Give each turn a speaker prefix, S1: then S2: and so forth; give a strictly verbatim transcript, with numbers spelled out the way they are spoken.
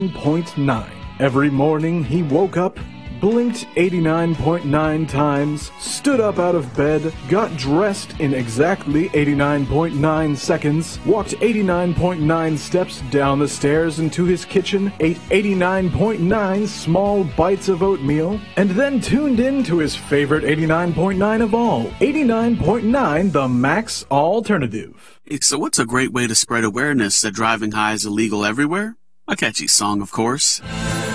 S1: point nine. Every morning he woke up, blinked eighty-nine point nine times, stood up out of bed, got dressed in exactly eighty-nine point nine seconds, walked eighty-nine point nine steps down the stairs into his kitchen, ate eighty-nine point nine small bites of oatmeal, and then tuned in to his favorite eighty-nine point nine of all, eighty-nine point nine The Max Alternative.
S2: Hey, so what's a great way to spread awareness that driving high is illegal everywhere? A catchy song, of course.